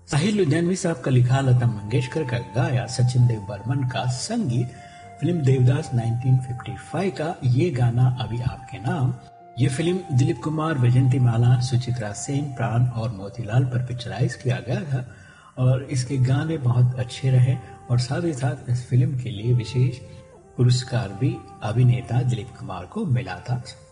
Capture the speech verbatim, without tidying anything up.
साहिल लुधियानवी साहब का लिखा, लता मंगेशकर का गाया, सचिन देव बर्मन का संगीत, फिल्म देवदास उन्नीस सौ पचपन का ये गाना अभी आपके नाम। ये फिल्म दिलीप कुमार, वैजयंती माला, सुचित्रा सेन, प्राण और मोतीलाल पर पिक्चराइज किया गया था और इसके गाने बहुत अच्छे रहे और साथ ही साथ इस फिल्म के लिए विशेष पुरस्कार भी अभिनेता दिलीप कुमार को मिला था।